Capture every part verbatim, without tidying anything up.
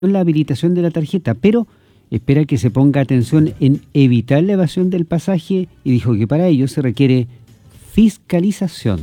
la habilitación de la tarjeta, pero espera que se ponga atención en evitar la evasión del pasaje y dijo que para ello se requiere fiscalización.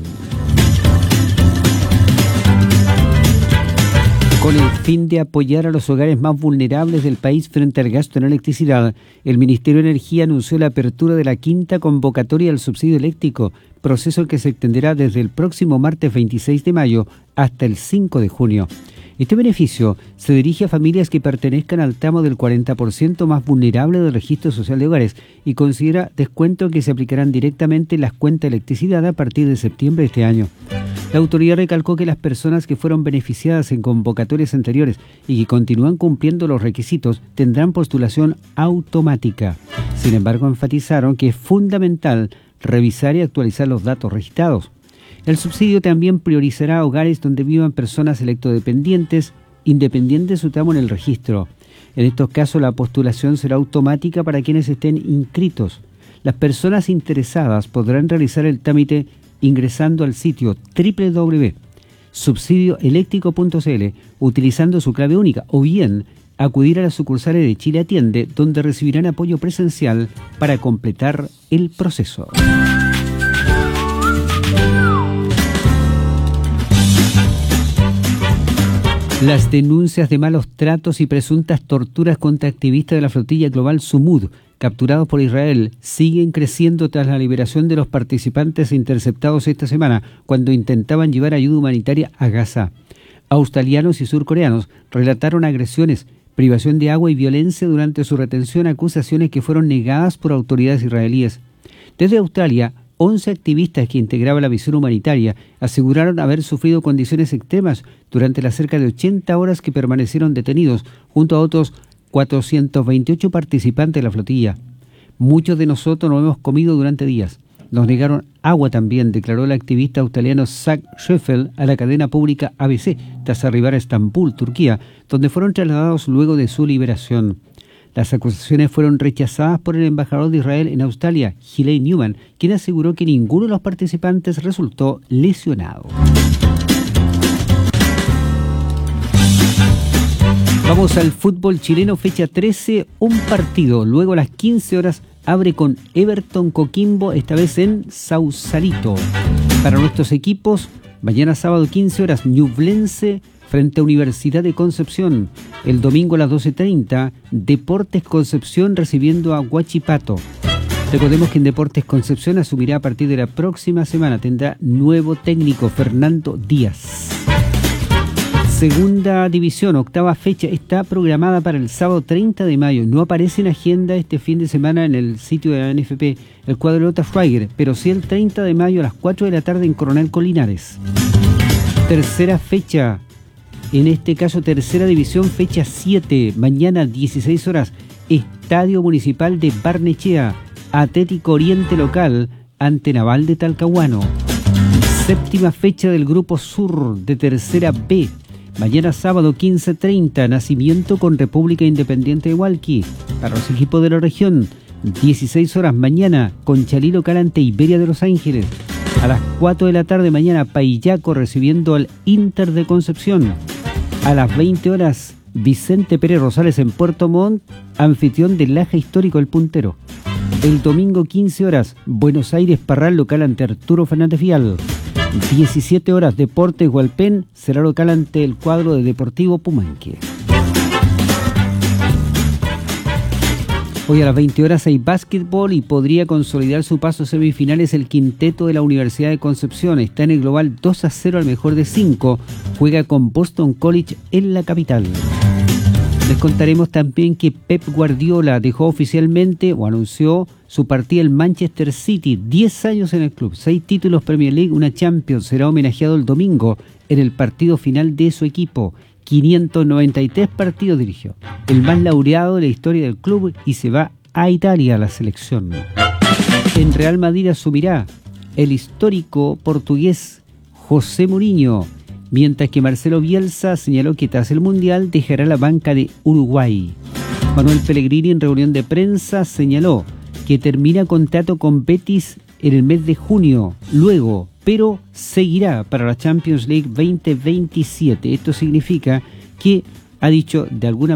Con el fin de apoyar a los hogares más vulnerables del país frente al gasto en electricidad, el Ministerio de Energía anunció la apertura de la quinta convocatoria al subsidio eléctrico, proceso que se extenderá desde el próximo martes veintiséis de mayo hasta el cinco de junio. Este beneficio se dirige a familias que pertenezcan al tramo del cuarenta por ciento más vulnerable del registro social de hogares y considera descuentos que se aplicarán directamente en las cuentas de electricidad a partir de septiembre de este año. La autoridad recalcó que las personas que fueron beneficiadas en convocatorias anteriores y que continúan cumpliendo los requisitos tendrán postulación automática. Sin embargo, enfatizaron que es fundamental revisar y actualizar los datos registrados. El subsidio también priorizará hogares donde vivan personas electrodependientes, independiente de su tramo en el registro. En estos casos, la postulación será automática para quienes estén inscritos. Las personas interesadas podrán realizar el trámite ingresando al sitio doble u doble u doble u punto subsidio eléctrico punto c l utilizando su clave única o bien acudir a las sucursales de Chile Atiende, donde recibirán apoyo presencial para completar el proceso. Las denuncias de malos tratos y presuntas torturas contra activistas de la flotilla global Sumud, capturados por Israel, siguen creciendo tras la liberación de los participantes interceptados esta semana cuando intentaban llevar ayuda humanitaria a Gaza. Australianos y surcoreanos relataron agresiones, privación de agua y violencia durante su retención, acusaciones que fueron negadas por autoridades israelíes. Desde Australia, once activistas que integraban la misión humanitaria aseguraron haber sufrido condiciones extremas durante las cerca de ochenta horas que permanecieron detenidos, junto a otros cuatrocientos veintiocho participantes de la flotilla. Muchos de nosotros no hemos comido durante días. Nos negaron agua también, declaró el activista australiano Zach Scheffel a la cadena pública A B C, tras arribar a Estambul, Turquía, donde fueron trasladados luego de su liberación. Las acusaciones fueron rechazadas por el embajador de Israel en Australia, Gilay Newman, quien aseguró que ninguno de los participantes resultó lesionado. Vamos al fútbol chileno, fecha trece, un partido. Luego a las quince horas abre con Everton Coquimbo, esta vez en Sausalito. Para nuestros equipos, mañana sábado quince horas, Ñublense frente a Universidad de Concepción. El domingo a las doce treinta, Deportes Concepción recibiendo a Huachipato. Recordemos que en Deportes Concepción asumirá a partir de la próxima semana, tendrá nuevo técnico, Fernando Díaz. Segunda división, octava fecha, está programada para el sábado treinta de mayo. No aparece en agenda este fin de semana en el sitio de la N F P el cuadro de Lota Schweiger, pero sí el treinta de mayo a las cuatro de la tarde en Coronel Colinares. Tercera fecha, en este caso tercera división, fecha siete, mañana dieciséis horas, Estadio Municipal de Barnechea, Atlético Oriente local ante Naval de Talcahuano. Séptima fecha del Grupo Sur de Tercera B, mañana sábado quince treinta, Nacimiento con República Independiente de Hualqui. Para los equipos de la región, dieciséis horas mañana, Conchalí local ante Iberia de Los Ángeles. A las cuatro de la tarde mañana, Paillaco recibiendo al Inter de Concepción. A las veinte horas, Vicente Pérez Rosales en Puerto Montt, anfitrión del Laja Histórico El Puntero. El domingo quince horas, Buenos Aires Parral local ante Arturo Fernández Vial. diecisiete horas, Deportes Hualpén será local ante el cuadro de Deportivo Pumanque. Hoy a las veinte horas hay básquetbol y podría consolidar su paso a semifinales el quinteto de la Universidad de Concepción. Está en el global dos a cero al mejor de cinco. Juega con Boston College en la capital. Les contaremos también que Pep Guardiola dejó oficialmente o anunció su partida al Manchester City. diez años en el club, seis títulos Premier League, una Champions. Será homenajeado el domingo en el partido final de su equipo. quinientos noventa y tres partidos dirigió, el más laureado de la historia del club, y se va a Italia a la selección. En Real Madrid asumirá el histórico portugués José Mourinho, mientras que Marcelo Bielsa señaló que tras el Mundial dejará la banca de Uruguay. Manuel Pellegrini en reunión de prensa señaló que termina contrato con Betis en el mes de junio, luego, pero seguirá para la Champions League veinte veintisiete. Esto significa que ha dicho de alguna